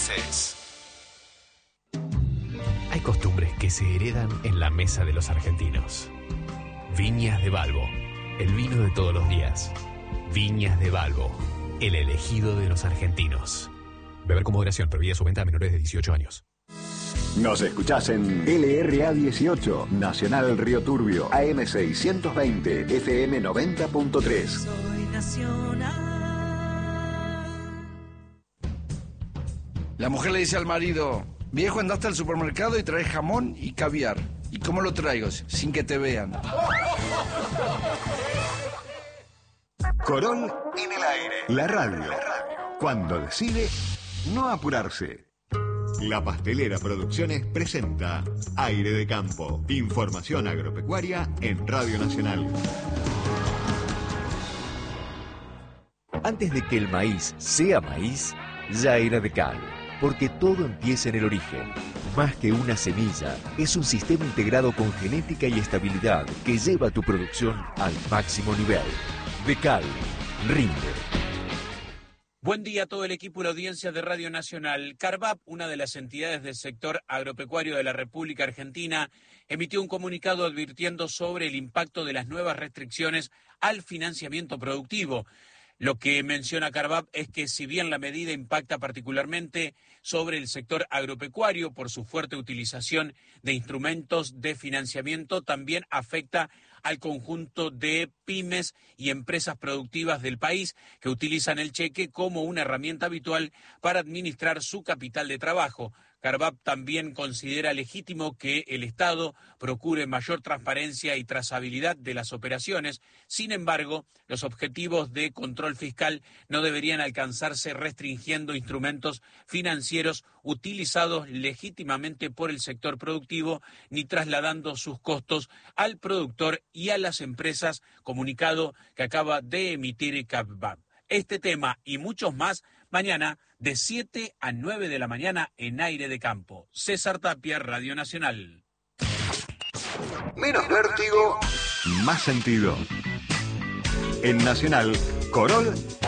meses. Hay costumbres que se heredan en la mesa de los argentinos. Viñas de Balbo, el vino de todos los días. Viñas de Balbo, el elegido de los argentinos. Beber con moderación, prohibida su venta a menores de 18 años. Nos escuchás en LRA 18, Nacional Río Turbio, AM 620, FM 90.3. Soy nacional. La mujer le dice al marido: viejo, andaste al supermercado y traes jamón y caviar. ¿Y cómo lo traigo? Sin que te vean. Corol en el aire. La radio. Cuando decide no apurarse. La Pastelera Producciones presenta Aire de Campo. Información agropecuaria en Radio Nacional. Antes de que el maíz sea maíz, ya era de cal. Porque todo empieza en el origen. Más que una semilla, es un sistema integrado con genética y estabilidad que lleva tu producción al máximo nivel. De cal, rinde. Buen día a todo el equipo y la audiencia de Radio Nacional. Carvap, una de las entidades del sector agropecuario de la República Argentina, emitió un comunicado advirtiendo sobre el impacto de las nuevas restricciones al financiamiento productivo. Lo que menciona Carvap es que si bien la medida impacta particularmente sobre el sector agropecuario por su fuerte utilización de instrumentos de financiamiento, también afecta al conjunto de pymes y empresas productivas del país que utilizan el cheque como una herramienta habitual para administrar su capital de trabajo. Carvap también considera legítimo que el Estado procure mayor transparencia y trazabilidad de las operaciones. Sin embargo, los objetivos de control fiscal no deberían alcanzarse restringiendo instrumentos financieros utilizados legítimamente por el sector productivo ni trasladando sus costos al productor y a las empresas, comunicado que acaba de emitir Carvap. Este tema y muchos más mañana de 7 a 9 de la mañana en Aire de Campo. César Tapia, Radio Nacional. Menos vértigo, más sentido. En Nacional, Corol